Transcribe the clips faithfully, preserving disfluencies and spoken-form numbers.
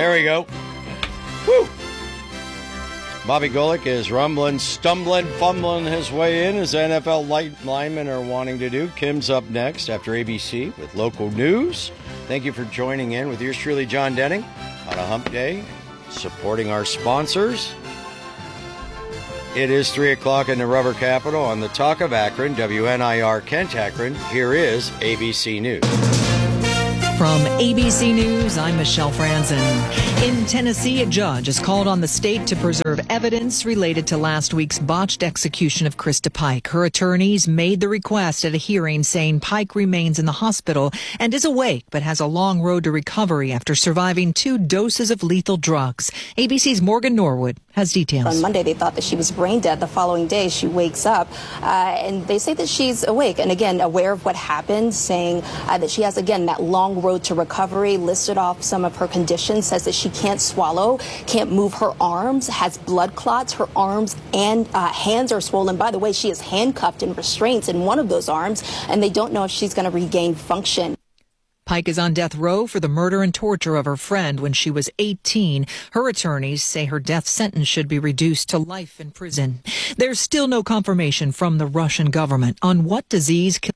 There we go. Woo! Bobby Golick is rumbling, stumbling, fumbling his way in, as N F L light linemen are wanting to do. Kim's up next after A B C with local news. Thank you for joining in with yours truly, John Denning, on a hump day, supporting our sponsors. It is three o'clock in the Rubber Capital on the Talk of Akron, W N I R Kent Akron. Here is A B C News. From A B C News, I'm Michelle Franzen. In Tennessee, a judge has called on the state to preserve evidence related to last week's botched execution of Krista Pike. Her attorneys made the request at a hearing saying Pike remains in the hospital and is awake but has a long road to recovery after surviving two doses of lethal drugs. A B C's Morgan Norwood has details. On Monday, they thought that she was brain dead. The following day, she wakes up, uh, and they say that she's awake and, again, aware of what happened, saying uh, that she has, again, that long road to recovery, listed off some of her conditions, says that she can't swallow, can't move her arms, has blood clots. Her arms and uh, hands are swollen. By the way, she is handcuffed in restraints in one of those arms, and they don't know if she's going to regain function. Pike is on death row for the murder and torture of her friend when she was eighteen. Her attorneys say her death sentence should be reduced to life in prison. There's still no confirmation from the Russian government on what disease killed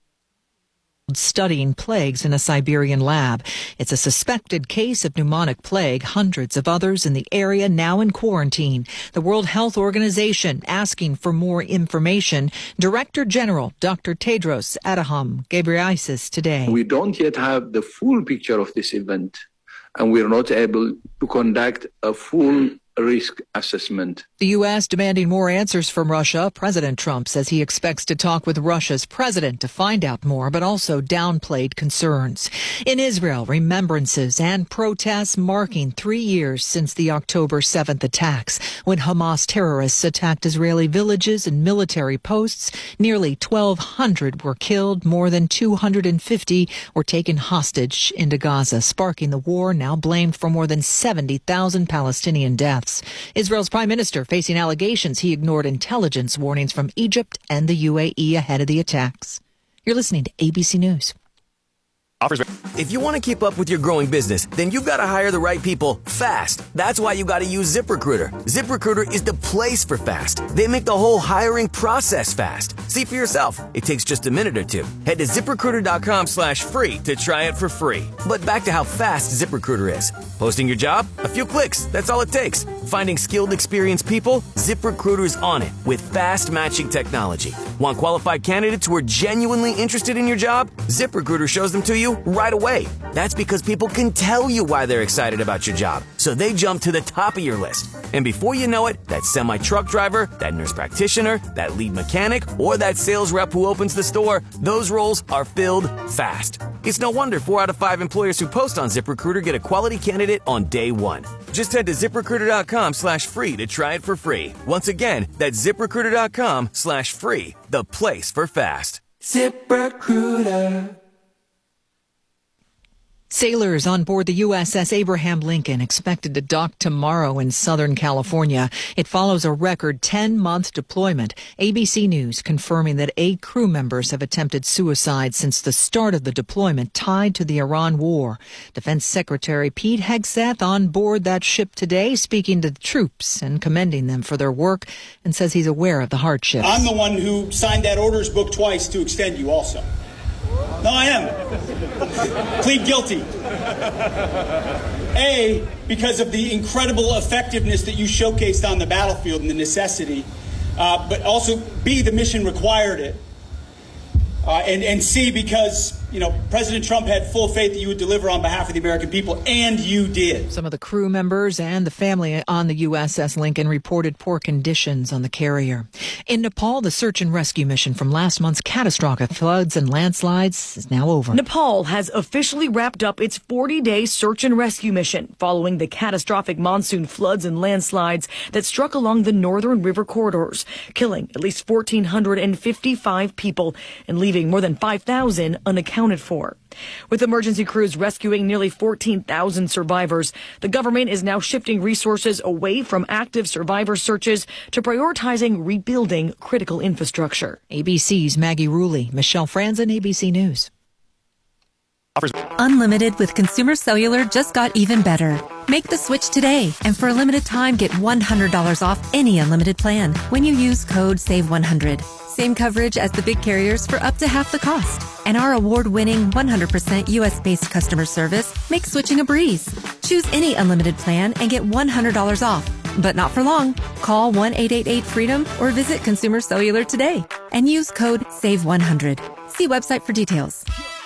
studying plagues in a Siberian lab. It's a suspected case of pneumonic plague. Hundreds of others in the area now in quarantine. The World Health Organization asking for more information. Director General Doctor Tedros Adhanom Ghebreyesus today. We don't yet have the full picture of this event, and we're not able to conduct a full risk assessment. The U S demanding more answers from Russia. President Trump says he expects to talk with Russia's president to find out more, but also downplayed concerns. In Israel, remembrances and protests marking three years since the October seventh attacks, when Hamas terrorists attacked Israeli villages and military posts. Nearly twelve hundred were killed. More than two hundred fifty were taken hostage into Gaza, sparking the war now blamed for more than seventy thousand Palestinian deaths. Israel's prime minister facing allegations he ignored intelligence warnings from Egypt and the U A E ahead of the attacks. You're listening to A B C News. If you want to keep up with your growing business, then you've got to hire the right people fast. That's why you got to use ZipRecruiter. ZipRecruiter is the place for fast. They make the whole hiring process fast. See for yourself. It takes just a minute or two. Head to ZipRecruiter.com slash free to try it for free. But back to how fast ZipRecruiter is. Posting your job? A few clicks. That's all it takes. Finding skilled, experienced people? ZipRecruiter's on it with fast matching technology. Want qualified candidates who are genuinely interested in your job? ZipRecruiter shows them to you right away. That's because people can tell you why they're excited about your job, so they jump to the top of your list. And before you know it, that semi-truck driver, that nurse practitioner, that lead mechanic, or that sales rep who opens the store, those roles are filled fast. It's no wonder four out of five employers who post on ZipRecruiter get a quality candidate on day one. Just head to ZipRecruiter.com slash free to try it for free. Once again, that's ZipRecruiter.com slash free, the place for fast. ZipRecruiter. Sailors on board the U S S Abraham Lincoln expected to dock tomorrow in Southern California. It follows a record ten-month deployment. A B C News confirming that eight crew members have attempted suicide since the start of the deployment tied to the Iran war. Defense Secretary Pete Hegseth on board that ship today, speaking to the troops and commending them for their work, and says he's aware of the hardships. I'm the one who signed that orders book twice to extend you also. No, I am. Plead guilty. A, because of the incredible effectiveness that you showcased on the battlefield and the necessity, uh, but also B, the mission required it. Uh, and, and C, because, you know, President Trump had full faith that you would deliver on behalf of the American people, and you did. Some of the crew members and the family on the U S S Lincoln reported poor conditions on the carrier. In Nepal, the search and rescue mission from last month's catastrophic floods and landslides is now over. Nepal has officially wrapped up its forty-day search and rescue mission following the catastrophic monsoon floods and landslides that struck along the northern river corridors, killing at least one thousand four hundred fifty-five people and leaving more than five thousand unaccounted for. With emergency crews rescuing nearly fourteen thousand survivors, the government is now shifting resources away from active survivor searches to prioritizing rebuilding critical infrastructure. A B C's Maggie Rulli, Michelle Franzen, A B C News. Unlimited with Consumer Cellular just got even better. Make the switch today, and for a limited time, get one hundred dollars off any unlimited plan when you use code save one hundred. Same coverage as the big carriers for up to half the cost. And our award-winning one hundred percent U S-based customer service makes switching a breeze. Choose any unlimited plan and get one hundred dollars off. But not for long. Call one eight eight eight freedom or visit Consumer Cellular today and use code save one hundred. See website for details.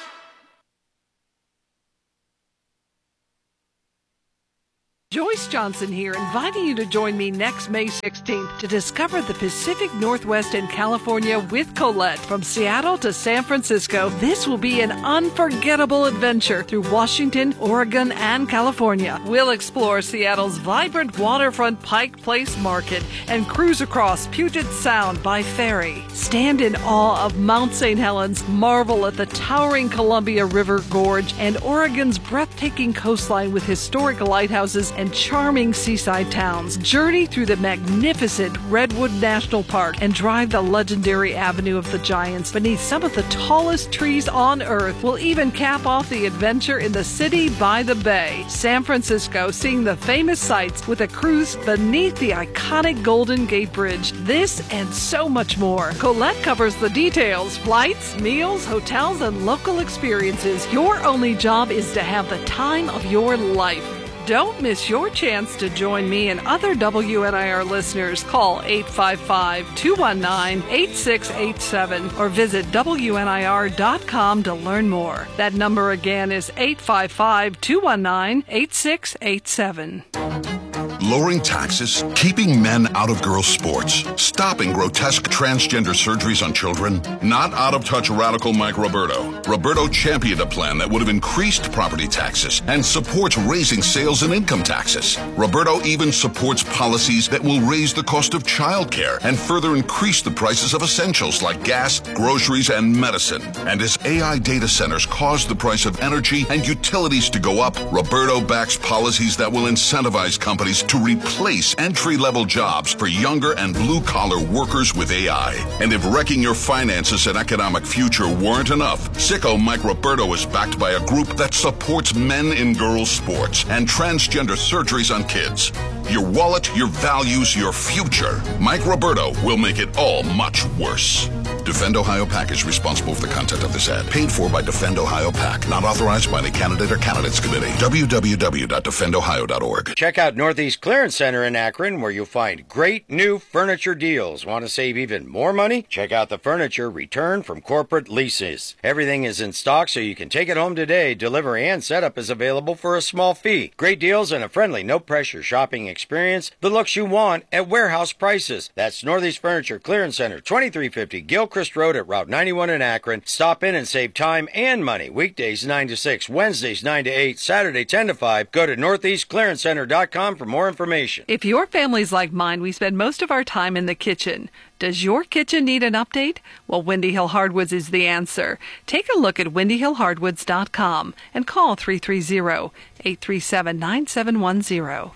Joyce Johnson here, inviting you to join me next May sixteenth to discover the Pacific Northwest and California with Colette. From Seattle to San Francisco, this will be an unforgettable adventure through Washington, Oregon, and California. We'll explore Seattle's vibrant waterfront Pike Place Market and cruise across Puget Sound by ferry. Stand in awe of Mount Saint Helens, marvel at the towering Columbia River Gorge, and Oregon's breathtaking coastline with historic lighthouses and charming seaside towns. Journey through the magnificent Redwood National Park and drive the legendary Avenue of the Giants beneath some of the tallest trees on Earth. We'll even cap off the adventure in the city by the bay. San Francisco, seeing the famous sights with a cruise beneath the iconic Golden Gate Bridge. This and so much more. Colette covers the details: flights, meals, hotels, and local experiences. Your only job is to have the time of your life. Don't miss your chance to join me and other W N I R listeners. Call eight five five, two one nine, eight six eight seven or visit W N I R dot com to learn more. That number again is eight five five, two one nine, eight six eight seven. Lowering taxes, keeping men out of girls' sports, stopping grotesque transgender surgeries on children. Not out-of-touch radical Mike Roberto. Roberto championed a plan that would have increased property taxes and supports raising sales and income taxes. Roberto even supports policies that will raise the cost of childcare and further increase the prices of essentials like gas, groceries, and medicine. And as A I data centers cause the price of energy and utilities to go up, Roberto backs policies that will incentivize companies to replace entry-level jobs for younger and blue-collar workers with A I. And if wrecking your finances and economic future weren't enough, Sicko Mike Roberto is backed by a group that supports men in girls' sports and transgender surgeries on kids. Your wallet, your values, your future. Mike Roberto will make it all much worse. Defend Ohio PAC is responsible for the content of this ad. Paid for by Defend Ohio PAC. Not authorized by the candidate or candidates committee. w w w dot defend ohio dot org. Check out Northeast Clearance Center in Akron, where you'll find great new furniture deals. Want to save even more money? Check out the furniture returned from corporate leases. Everything is in stock, so you can take it home today. Delivery and setup is available for a small fee. Great deals and a friendly, no-pressure shopping experience. The looks you want at warehouse prices. That's Northeast Furniture Clearance Center, twenty-three fifty Gilchrist Road at Route ninety-one in Akron. Stop in and save time and money. Weekdays nine to six, Wednesdays nine to eight, Saturday ten to five. Go to northeast clearance center dot com for more information. If your family's like mine, we spend most of our time in the kitchen. Does your kitchen need an update? Well, Windy Hill Hardwoods is the answer. Take a look at windy hill hardwoods dot com and call three three zero, eight three seven, nine seven one zero.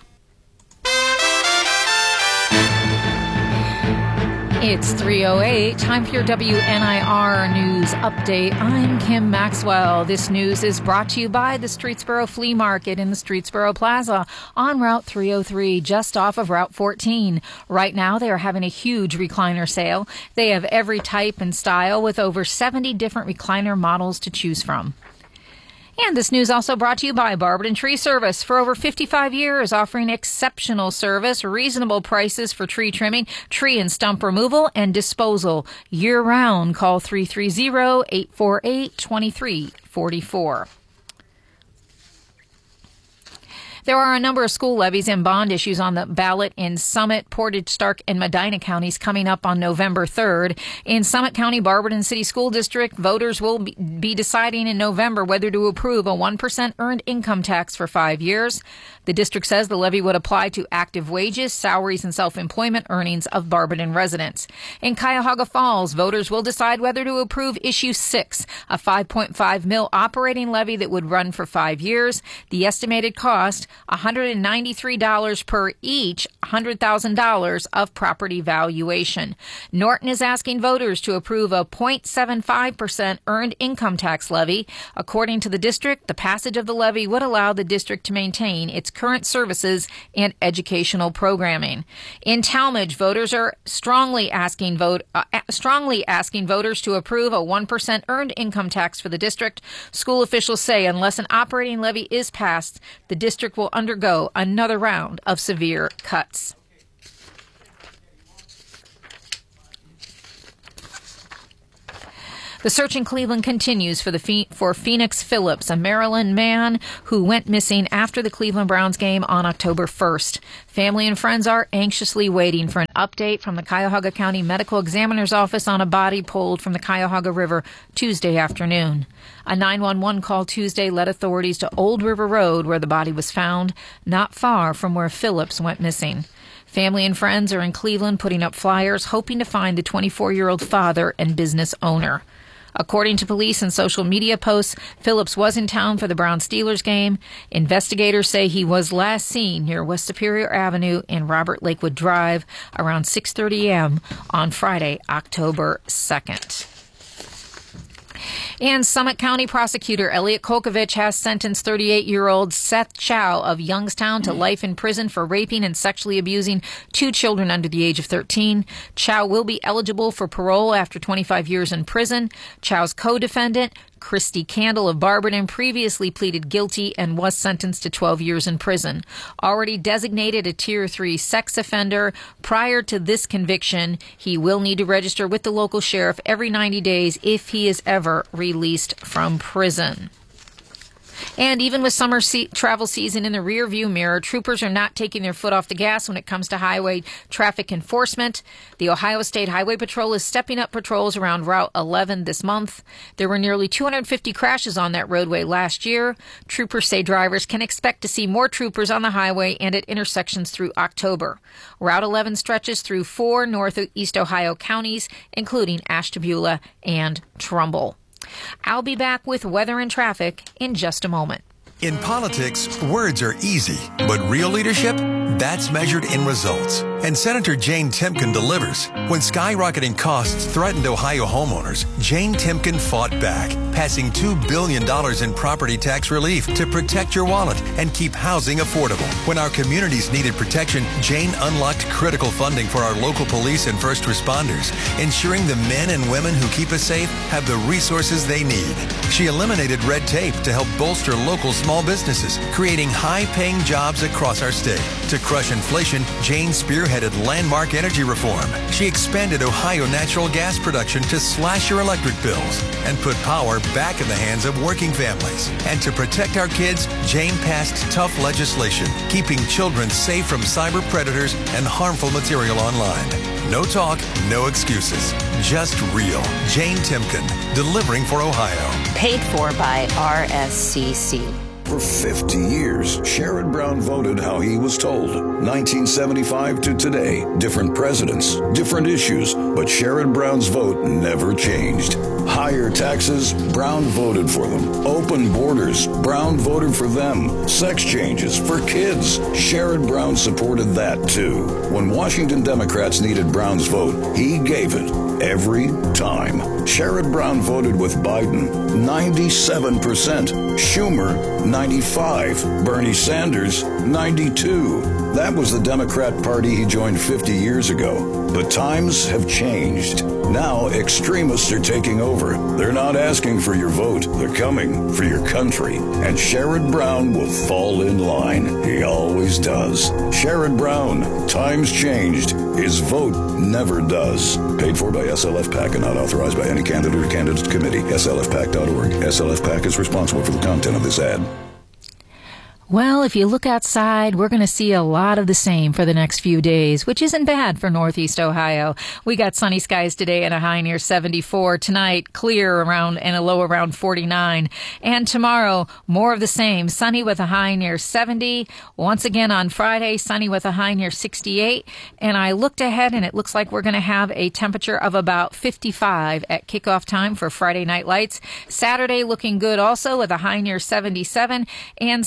It's three oh eight. Time for your W N I R News Update. I'm Kim Maxwell. This news is brought to you by the Streetsboro Flea Market in the Streetsboro Plaza on Route three oh three, just off of Route fourteen. Right now, they are having a huge recliner sale. They have every type and style with over seventy different recliner models to choose from. And this news also brought to you by Barberton Tree Service. For over fifty-five years, offering exceptional service, reasonable prices for tree trimming, tree and stump removal, and disposal. Year-round, call three three zero, eight four eight, two three four four. There are a number of school levies and bond issues on the ballot in Summit, Portage, Stark, and Medina counties coming up on November third. In Summit County, Barberton City School District, voters will be deciding in November whether to approve a one percent earned income tax for five years. The district says the levy would apply to active wages, salaries, and self-employment earnings of Barberton residents. In Cuyahoga Falls, voters will decide whether to approve Issue six, a five point five mil operating levy that would run for five years. The estimated cost one hundred ninety-three dollars per each one hundred thousand dollars of property valuation. Norton is asking voters to approve a zero point seven five percent earned income tax levy. According to the district, the passage of the levy would allow the district to maintain its current services and educational programming. In Talmadge, voters are strongly asking vote uh, strongly asking voters to approve a one percent earned income tax for the district. School officials say unless an operating levy is passed, the district will undergo another round of severe cuts. The search in Cleveland continues for the for Phoenix Phillips, a Maryland man who went missing after the Cleveland Browns game on October first. Family and friends are anxiously waiting for an update from the Cuyahoga County Medical Examiner's Office on a body pulled from the Cuyahoga River Tuesday afternoon. A nine one one call Tuesday led authorities to Old River Road, where the body was found, not far from where Phillips went missing. Family and friends are in Cleveland putting up flyers, hoping to find the twenty-four-year-old father and business owner. According to police and social media posts, Phillips was in town for the Browns-Steelers game. Investigators say he was last seen near West Superior Avenue and Robert Lakewood Drive around six thirty a.m. on Friday, October second. And Summit County prosecutor Elliot Kolkovich has sentenced thirty-eight-year-old Seth Chow of Youngstown to life in prison for raping and sexually abusing two children under the age of thirteen. Chow will be eligible for parole after twenty-five years in prison. Chow's co-defendant, Christy Candle of Barberton, previously pleaded guilty and was sentenced to twelve years in prison. Already designated a Tier three sex offender, prior to this conviction, he will need to register with the local sheriff every ninety days if he is ever released from prison. And even with summer se- travel season in the rearview mirror, troopers are not taking their foot off the gas when it comes to highway traffic enforcement. The Ohio State Highway Patrol is stepping up patrols around Route eleven this month. There were nearly two hundred fifty crashes on that roadway last year. Troopers say drivers can expect to see more troopers on the highway and at intersections through October. Route eleven stretches through four northeast Ohio counties, including Ashtabula and Trumbull. I'll be back with weather and traffic in just a moment. In politics, words are easy, but real leadership, that's measured in results. And Senator Jane Timken delivers. When skyrocketing costs threatened Ohio homeowners, Jane Timken fought back, passing two billion dollars in property tax relief to protect your wallet and keep housing affordable. When our communities needed protection, Jane unlocked critical funding for our local police and first responders, ensuring the men and women who keep us safe have the resources they need. She eliminated red tape to help bolster local small businesses, creating high-paying jobs across our state. To crush inflation, Jane spearheaded landmark energy reform. She expanded Ohio natural gas production to slash your electric bills and put power back in the hands of working families. And to protect our kids, Jane passed tough legislation, keeping children safe from cyber predators and harmful material online. No talk, no excuses. Just real. Jane Timken, delivering for Ohio. Paid for by R S C C. For fifty years, Sherrod Brown voted how he was told. nineteen seventy-five to today, different presidents, different issues, but Sherrod Brown's vote never changed. Higher taxes, Brown voted for them. Open borders, Brown voted for them. Sex changes for kids, Sherrod Brown supported that too. When Washington Democrats needed Brown's vote, he gave it every time. Sherrod Brown voted with Biden, ninety-seven percent. Schumer, ninety-five. Bernie Sanders, ninety-two. That was the Democrat Party he joined fifty years ago. But times have changed. Now extremists are taking over. They're not asking for your vote. They're coming for your country. And Sherrod Brown will fall in line. He always does. Sherrod Brown, times changed. His vote never does. Paid for by S L F PAC and not authorized by any candidate or candidate committee. S L F PAC dot org. S L F PAC is responsible for the content of this ad. Well, if you look outside, we're going to see a lot of the same for the next few days, which isn't bad for Northeast Ohio. We got sunny skies today and a high near seventy-four. Tonight, clear around and a low around forty-nine. And tomorrow, more of the same. Sunny with a high near seventy. Once again on Friday, sunny with a high near sixty-eight. And I looked ahead and it looks like we're going to have a temperature of about fifty-five at kickoff time for Friday Night Lights. Saturday looking good also with a high near seventy-seven. And Sunday,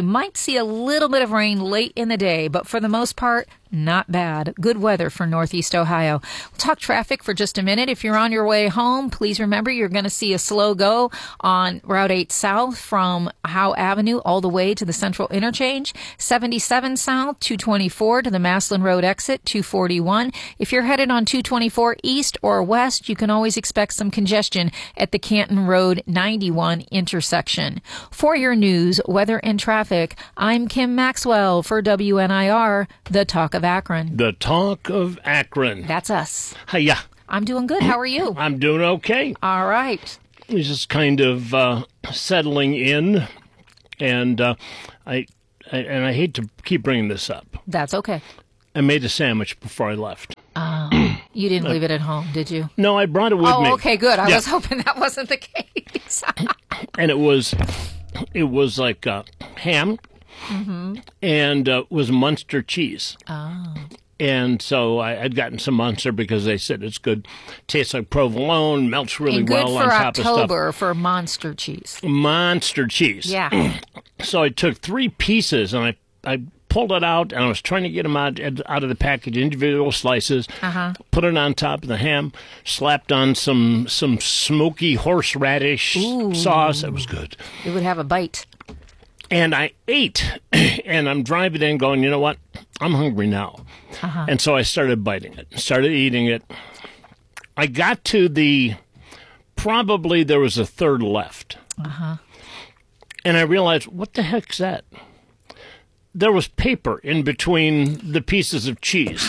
might see a little bit of rain late in the day, but for the most part, not bad. Good weather for Northeast Ohio. We'll talk traffic for just a minute. If you're on your way home, please remember you're going to see a slow go on Route eight South from Howe Avenue all the way to the Central Interchange. seventy-seven South, two twenty-four to the Maslin Road exit, two forty-one. If you're headed on two twenty-four East or West, you can always expect some congestion at the Canton Road ninety-one intersection. For your news, weather, and traffic, I'm Kim Maxwell for W N I R, the Talk of Akron. The Talk of Akron. That's us. Hiya. I'm doing good. How are you? I'm doing okay. All right. Just kind of uh, settling in, and uh, I, I and I hate to keep bringing this up. That's okay. I made a sandwich before I left. Oh, you didn't leave it at home, did you? No, I brought it with oh, me. Oh, okay, good. I yeah. was hoping that wasn't the case. And it was, it was like uh, ham, mm-hmm. and uh, was Munster cheese. Oh. And so I, I'd gotten some Munster because they said it's good. Tastes like provolone, melts really and good well for on top of October stuff. for monster cheese. Monster cheese. Yeah. So I took three pieces and I, I pulled it out, and I was trying to get them out, out of the package, individual slices, uh-huh. put it on top of the ham, slapped on some, some smoky horseradish Ooh. sauce. It was good. It would have a bite. And I ate, and I'm driving in going, you know what? I'm hungry now. Uh-huh. And so I started biting it, started eating it. I got to the, probably there was a third left. Uh-huh. And I realized, what the heck's that? There was paper in between the pieces of cheese.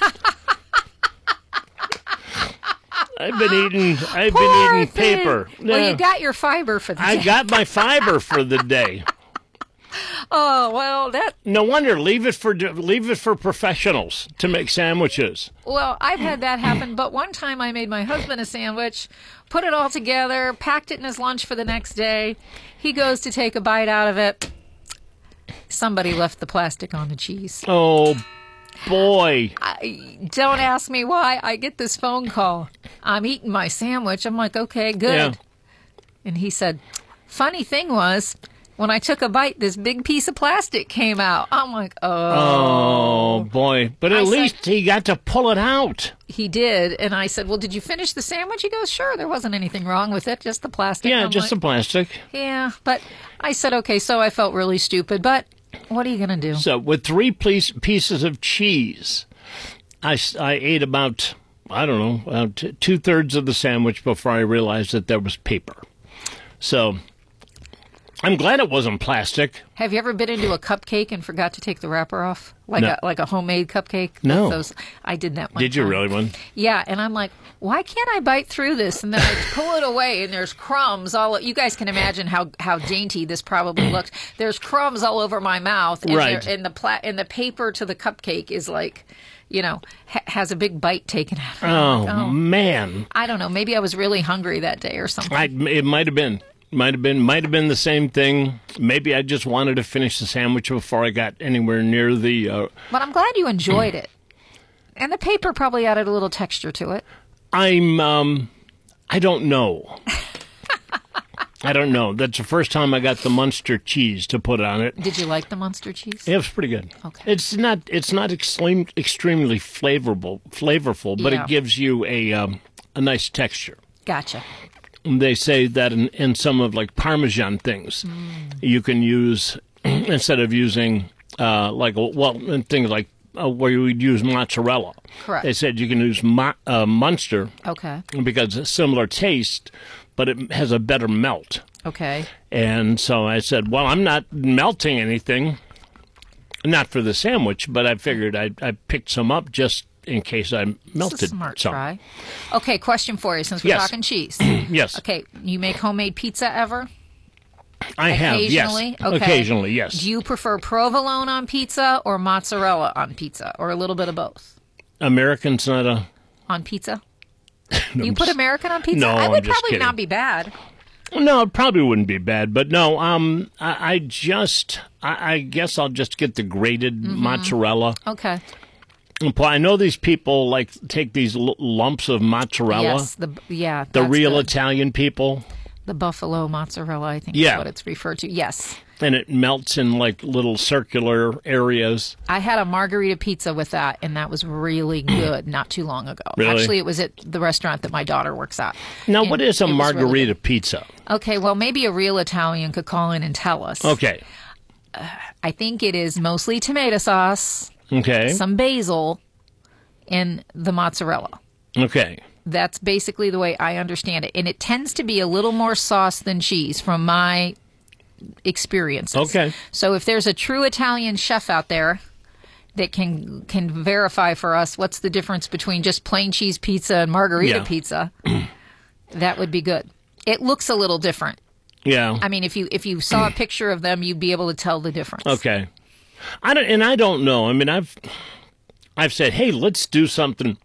I've been eating. I've Poor been eating thing. paper. Well, Yeah. you got your fiber for the I day. got my fiber for the day. Oh well, that. No wonder. Leave it for leave it for professionals to make sandwiches. Well, I've had that happen, but one time I made my husband a sandwich, put it all together, packed it in his lunch for the next day. He goes to take a bite out of it. Somebody left the plastic on the cheese. Oh, boy. I, don't ask me why. I get this phone call. I'm eating my sandwich. I'm like, okay, good. Yeah. And he said, funny thing was, when I took a bite, this big piece of plastic came out. I'm like, oh. Oh, boy. But at I least said, he got to pull it out. He did. And I said, well, did you finish the sandwich? He goes, sure. There wasn't anything wrong with it, just the plastic. Yeah, I'm just like, the plastic. Yeah, but I said, okay, so I felt really stupid. But what are you going to do? So with three piece, pieces of cheese, I, I ate about, I don't know, uh, t- two-thirds of the sandwich before I realized that there was paper. So I'm glad it wasn't plastic. Have you ever been into a cupcake and forgot to take the wrapper off? Like No. a like a homemade cupcake? No. Those, I did that one Did you time. really, one? Yeah, and I'm like, why can't I bite through this? And then I pull it away, and there's crumbs all. You guys can imagine how, how dainty this probably looked. There's crumbs all over my mouth, and, Right. there- and the pla- and the paper to the cupcake is like, you know, ha- has a big bite taken out of it. Oh, Oh. man. I don't know. Maybe I was really hungry that day or something. I, it might have been. Might have been. Might have been the same thing. Maybe I just wanted to finish the sandwich before I got anywhere near the... Uh, But I'm glad you enjoyed it. And the paper probably added a little texture to it. I'm... Um, I don't know. I don't know. That's the first time I got the Munster cheese to put on it. Did you like the Munster cheese? It was pretty good. Okay. It's not. It's not extreme, extremely flavorful, flavorful, but Yeah. it gives you a um, a nice texture. Gotcha. They say that in, in some of like Parmesan things, you can use instead of using uh, like well things like uh, where you would use mozzarella. Correct. They said you can use mo- uh, Munster Okay. because it's similar taste, but it has a better melt. Okay. And so I said, well, I'm not melting anything, not for the sandwich, but I figured I I picked some up just in case I melted It's a smart some. try. Okay, question for you since we're Yes. talking cheese. Yes. Okay, you make homemade pizza ever? I have, yes. Occasionally? Okay. Occasionally, yes. Do you prefer provolone on pizza or mozzarella on pizza or a little bit of both? American's not a... On pizza? No, You I'm put just- American on pizza? No, I I'm would just probably kidding. not be bad. No, it probably wouldn't be bad, but no, um, I, I just, I, I guess I'll just get the grated Mm-hmm. mozzarella. Okay. And I know these people like take these l- lumps of mozzarella. Yes, the yeah, the that's real good. Italian people. The buffalo mozzarella, I think Yeah. is what it's referred to. Yes. and it melts in like little circular areas. I had a margarita pizza with that, and that was really good not too long ago. Really? Actually, it was at the restaurant that my daughter works at. Now, And what is a it was really margarita good. pizza? Okay, well, maybe a real Italian could call in and tell us. Okay. Uh, I think it is mostly tomato sauce, Okay. some basil, and the mozzarella. Okay. That's basically the way I understand it. And it tends to be a little more sauce than cheese from my experiences. Okay. So if there's a true Italian chef out there that can can verify for us what's the difference between just plain cheese pizza and margarita Yeah. pizza, that would be good. It looks a little different. Yeah. I mean, if you if you saw a picture of them, you'd be able to tell the difference. Okay. I don't, and I don't know. I mean, I've I've said, hey, let's do something